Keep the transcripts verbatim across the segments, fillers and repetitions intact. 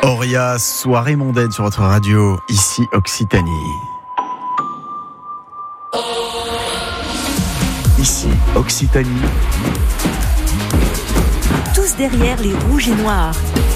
Auria, soirée mondaine sur votre radio, ici Occitanie. Ici Occitanie. Tous derrière les rouges et noirs.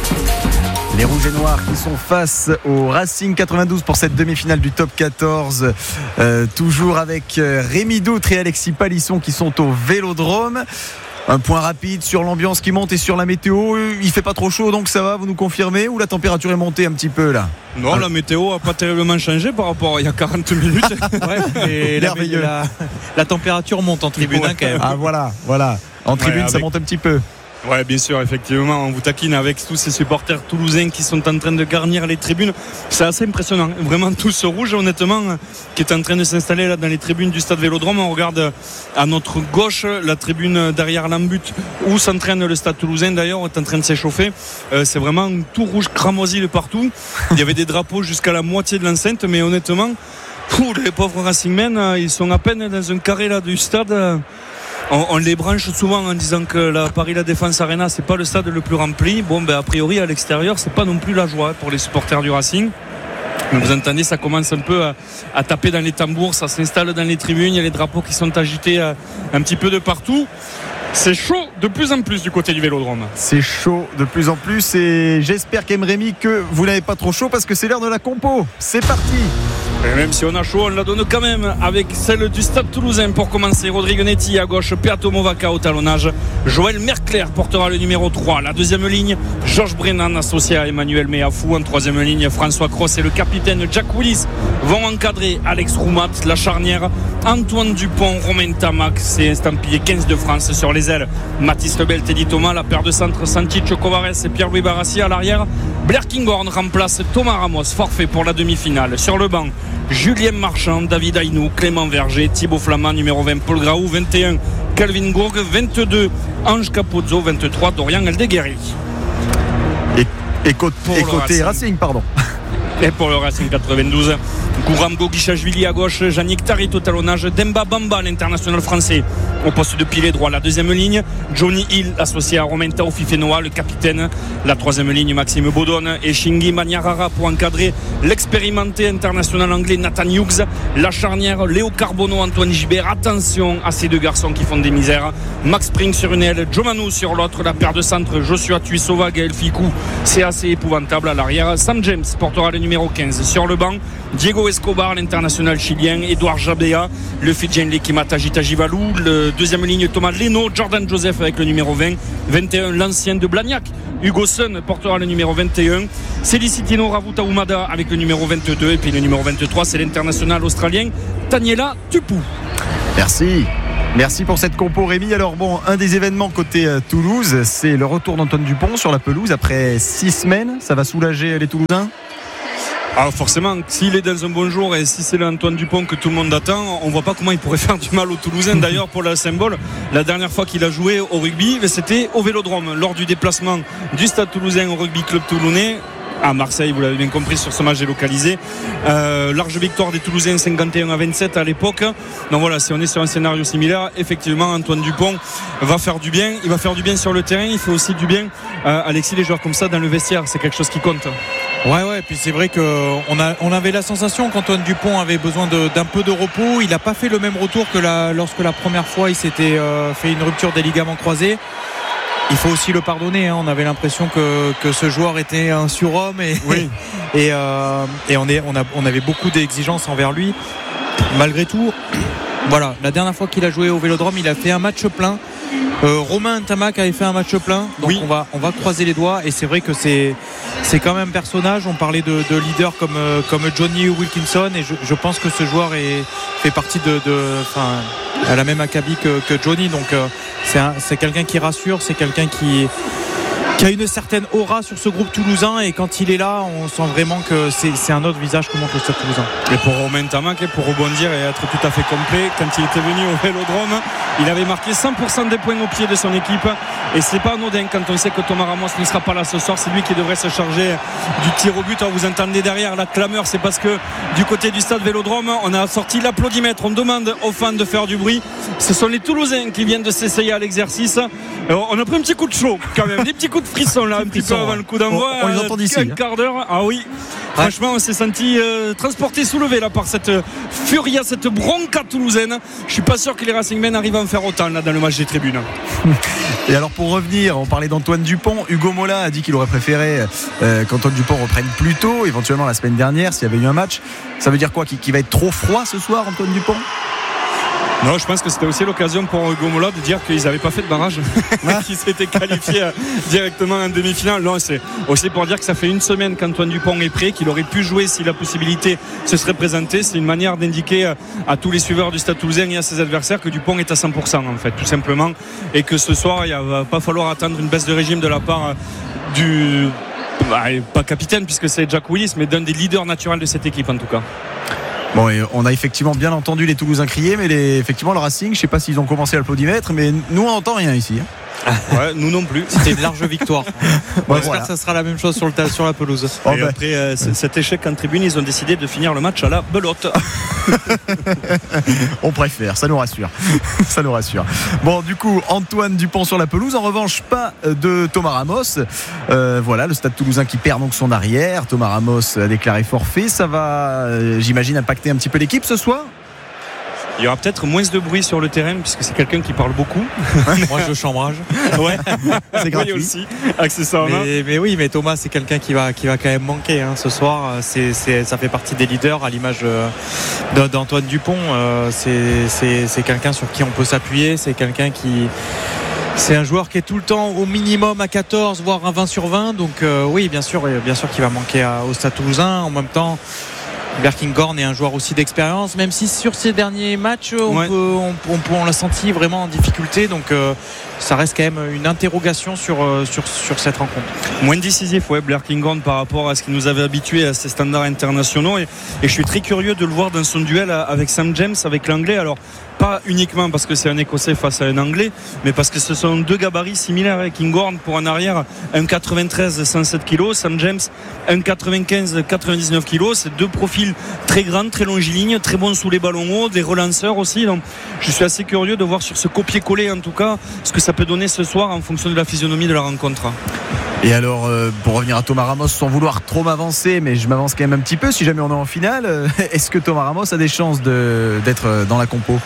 Les rouges et noirs qui sont face au Racing quatre-vingt-douze pour cette demi-finale du top quatorze. Euh, toujours avec Rémi Doutre et Alexis Palisson qui sont au Vélodrome. Un point rapide sur l'ambiance qui monte et sur la météo. Il fait pas trop chaud, donc ça va, vous nous confirmez, ou la température est montée un petit peu là? Non, ah. La météo a pas terriblement changé par rapport à il y a quarante minutes. Ouais, et la, la, la température monte en tribune ouais. Quand même. Ah voilà, voilà. En tribune, ouais, avec... ça monte un petit peu. Ouais, bien sûr, effectivement, on vous taquine avec tous ces supporters toulousains qui sont en train de garnir les tribunes. C'est assez impressionnant, vraiment tout ce rouge, honnêtement, qui est en train de s'installer là dans les tribunes du stade Vélodrome. On regarde à notre gauche la tribune derrière l'embut où s'entraîne le stade toulousain. D'ailleurs, est en train de s'échauffer. Euh, c'est vraiment tout rouge cramoisi de partout. Il y avait des drapeaux jusqu'à la moitié de l'enceinte, mais honnêtement, pour les pauvres Racingmen, ils sont à peine dans un carré là du stade. On, on les branche souvent en disant que la Paris La Défense Arena c'est pas le stade le plus rempli. Bon ben a priori à l'extérieur c'est pas non plus la joie pour les supporters du Racing. Mais vous entendez, ça commence un peu à, à taper dans les tambours, ça s'installe dans les tribunes, il y a les drapeaux qui sont agités à, un petit peu de partout. C'est chaud de plus en plus du côté du Vélodrome. C'est chaud de plus en plus et j'espère qu'Aime-Rémi que vous n'avez pas trop chaud parce que c'est l'heure de la compo. C'est parti. Et même si on a chaud, on la donne quand même avec celle du Stade Toulousain pour commencer. Rodrigue Netti à gauche, Peato Movaca au talonnage. Joël Mercler portera le numéro trois. La deuxième ligne, Georges Brennan associé à Emmanuel Meafou. En troisième ligne, François Cross et le capitaine Jack Willis vont encadrer Alex Roumat. La charnière, Antoine Dupont, Romain Tamac. C'est estampillé quinze de France sur les ailes. Mathis Lebel, Teddy Thomas. La paire de centre, Santic Covares et Pierre-Louis Barassi à l'arrière. Blair Kinghorn remplace Thomas Ramos, forfait pour la demi-finale. Sur le banc, Julien Marchand, David Aynou, Clément Verger, Thibaut Flamand, numéro vingt, Paul Graou, vingt et un, Calvin Gourgue, vingt-deux, Ange Capozzo, vingt-trois, Dorian Aldeguerri. Et, et, côté, et côté Racing. Racing, pardon. Et pour le Racing quatre-vingt-douze, Gouram Goguichachvili à gauche, Yannick Tarit au talonnage, Demba Bamba, l'international français, au poste de pilier droit. La deuxième ligne, Johnny Hill, associé à Romain Taofifenoa, le capitaine. La troisième ligne, Maxime Baudonne et Shingi Maniarara pour encadrer l'expérimenté international anglais Nathan Hughes. La charnière, Léo Carbonneau, Antoine Gibert. Attention à ces deux garçons qui font des misères. Max Spring sur une aile, Joe Manu sur l'autre. La paire de centre, Joshua Tuisova, Gaël Ficou. C'est assez épouvantable à l'arrière. Sam James portera le numéro quinze. Sur le banc, Diego Escobar, l'international chilien, Edouard Jabea, le Fidjien Lekimata Gitajivalou, le deuxième ligne Thomas Leno, Jordan Joseph avec le numéro vingt, vingt et un l'ancien de Blagnac, Hugo Sun portera le numéro vingt et un, Célicitino Ravuta Umada avec le numéro vingt-deux et puis le numéro vingt-trois c'est l'international australien Taniela Tupou. Merci. Merci pour cette compo Rémi. Alors bon, un des événements côté euh, Toulouse, c'est le retour d'Antoine Dupont sur la pelouse après six semaines. Ça va soulager les Toulousains? Alors forcément, s'il est dans un bon jour et si c'est l'Antoine Dupont que tout le monde attend, on voit pas comment il pourrait faire du mal aux Toulousains. D'ailleurs, pour le symbole, la dernière fois qu'il a joué au rugby, c'était au Vélodrome lors du déplacement du Stade Toulousain au Rugby Club Toulonnais à Marseille, vous l'avez bien compris, sur ce match délocalisé. Euh, large victoire des Toulousains cinquante et un à vingt-sept à l'époque. Donc voilà, si on est sur un scénario similaire, effectivement Antoine Dupont va faire du bien. Il va faire du bien sur le terrain, il fait aussi du bien, euh, Alexis, les joueurs comme ça dans le vestiaire, c'est quelque chose qui compte. Ouais ouais, puis c'est vrai qu'on a, on avait la sensation qu'Antoine Dupont avait besoin de, d'un peu de repos. Il n'a pas fait le même retour que la, lorsque la première fois il s'était euh, fait une rupture des ligaments croisés. Il faut aussi le pardonner, hein. On avait l'impression que, que ce joueur était un surhomme et, oui. et, euh, et on, est, on, a, on avait beaucoup d'exigences envers lui. Malgré tout, voilà, la dernière fois qu'il a joué au Vélodrome, il a fait un match plein. Euh, Romain Tamac avait fait un match plein, donc oui. on, va, on va croiser les doigts. Et c'est vrai que c'est, c'est quand même un personnage. On parlait de, de leaders comme, comme Johnny Wilkinson, et je, je pense que ce joueur est, fait partie de, de, enfin, à la même acabit que, que Johnny. Donc euh, c'est, un, c'est quelqu'un qui rassure, c'est quelqu'un qui, qui a une certaine aura sur ce groupe toulousain, et quand il est là, on sent vraiment que c'est, c'est un autre visage que montre le Stade Toulousain. Et pour Romain Tamac, pour rebondir et être tout à fait complet, quand il était venu au Vélodrome, il avait marqué cent pour cent des points au pied de son équipe, et c'est pas anodin quand on sait que Thomas Ramos ne sera pas là ce soir. C'est lui qui devrait se charger du tir au but. Alors vous entendez derrière la clameur, c'est parce que du côté du stade Vélodrome, on a sorti l'applaudimètre, on demande aux fans de faire du bruit. Ce sont les Toulousains qui viennent de s'essayer à l'exercice. Alors, on a pris un petit coup de chaud quand même, des petits coups de frisson là, un petit peu avant le coup d'envoi. On, on les entend d'ici. Un quart d'heure. Ah oui. Franchement, on s'est senti euh, transporté, soulevé là par cette euh, furia, cette bronca toulousaine. Je suis pas sûr que les Racingmen arrivent à en faire autant là dans le match des tribunes. Et alors pour revenir, on parlait d'Antoine Dupont. Hugo Mola a dit qu'il aurait préféré euh, qu'Antoine Dupont reprenne plus tôt, éventuellement la semaine dernière s'il y avait eu un match. Ça veut dire quoi, qu'il, qu'il va être trop froid ce soir, Antoine Dupont? Non, je pense que c'était aussi l'occasion pour Hugo Mola de dire qu'ils n'avaient pas fait de barrage, qu'ils s'étaient qualifiés directement en demi-finale. Non, c'est aussi pour dire que ça fait une semaine qu'Antoine Dupont est prêt, qu'il aurait pu jouer si la possibilité se serait présentée. C'est une manière d'indiquer à tous les suiveurs du Stade Toulousain et à ses adversaires que Dupont est à cent pour cent en fait, tout simplement, et que ce soir il ne va pas falloir attendre une baisse de régime de la part du bah, pas capitaine puisque c'est Jack Willis, mais d'un des leaders naturels de cette équipe en tout cas. Bon, et on a effectivement bien entendu les Toulousains crier, mais les, effectivement le Racing, je ne sais pas s'ils ont commencé à l'applaudimètre, mais nous on n'entend rien ici. Hein. Ouais, nous non plus. C'était une large victoire. Ouais, J'espère voilà. que ça sera la même chose sur, le, sur la pelouse. Oh et bah. après euh, c- cet échec en tribune, ils ont décidé de finir le match à la belote. On préfère, ça nous rassure. Ça nous rassure. Bon, du coup, Antoine Dupont sur la pelouse. En revanche, pas de Thomas Ramos. Euh, voilà, le Stade Toulousain qui perd donc son arrière. Thomas Ramos a déclaré forfait. Ça va, euh, j'imagine, impacter un petit peu l'équipe ce soir. Il y aura peut-être moins de bruit sur le terrain puisque c'est quelqu'un qui parle beaucoup. Moi je chambrage. Ouais, C'est gratuit. Oui aussi, accessoirement. Mais, mais oui, mais Thomas c'est quelqu'un qui va, qui va quand même manquer hein, ce soir. C'est, c'est, ça fait partie des leaders à l'image euh, d'Antoine Dupont. Euh, c'est, c'est, c'est quelqu'un sur qui on peut s'appuyer. C'est quelqu'un qui... C'est un joueur qui est tout le temps au minimum à quatorze voire à vingt sur vingt. Donc euh, oui, bien sûr, bien sûr qu'il va manquer à, au Stade Toulousain. En même temps, Bjerkingård est un joueur aussi d'expérience, même si sur ces derniers matchs on, ouais. peut, on, on, on l'a senti vraiment en difficulté, donc euh, ça reste quand même une interrogation sur, euh, sur, sur cette rencontre. Moins décisif, ouais, Bjerkingård par rapport à ce qui nous avait habitués à ces standards internationaux, et, et je suis très curieux de le voir dans son duel avec Sam James, avec l'anglais. Alors pas uniquement parce que c'est un Écossais face à un Anglais, mais parce que ce sont deux gabarits similaires. Bjerkingård pour un arrière un quatre-vingt-treize cent sept kilos, Sam James un quatre-vingt-quinze quatre-vingt-dix-neuf kilos. C'est deux profils très grands, très longilignes, très bons sous les ballons hauts, des relanceurs aussi. Donc je suis assez curieux de voir sur ce copier-coller en tout cas ce que ça peut donner ce soir en fonction de la physionomie de la rencontre. Et alors, euh, pour revenir à Thomas Ramos, sans vouloir trop m'avancer, mais je m'avance quand même un petit peu, si jamais on est en finale, euh, est-ce que Thomas Ramos a des chances de, d'être dans la compo?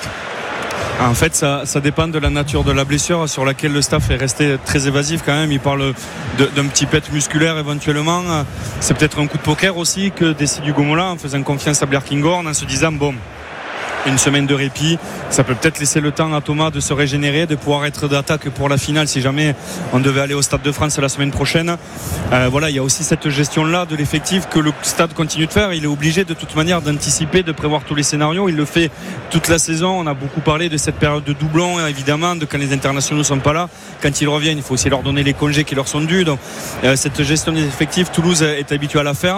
En fait, ça, ça dépend de la nature de la blessure sur laquelle le staff est resté très évasif quand même. Il parle de, d'un petit pet musculaire éventuellement. C'est peut-être un coup de poker aussi que décide Hugo Mola en faisant confiance à Bjerkingård, en se disant bon, une semaine de répit, ça peut peut-être laisser le temps à Thomas de se régénérer, de pouvoir être d'attaque pour la finale si jamais on devait aller au Stade de France la semaine prochaine. Euh, voilà, il y a aussi cette gestion-là de l'effectif que le Stade continue de faire. Il est obligé de toute manière d'anticiper, de prévoir tous les scénarios. Il le fait toute la saison. On a beaucoup parlé de cette période de doublon, évidemment, de quand les internationaux ne sont pas là. Quand ils reviennent, il faut aussi leur donner les congés qui leur sont dus. Donc, euh, cette gestion des effectifs, Toulouse est habituée à la faire.